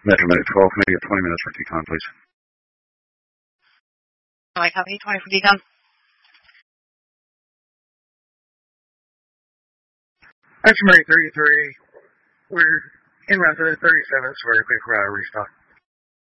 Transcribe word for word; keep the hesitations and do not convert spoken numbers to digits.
Metro Minute twelve, can I get twenty minutes for decon, please? All right, copy, twenty for decon. Metro Minute thirty-three, we're in round to the thirty-seven, so we're quick uh, restock.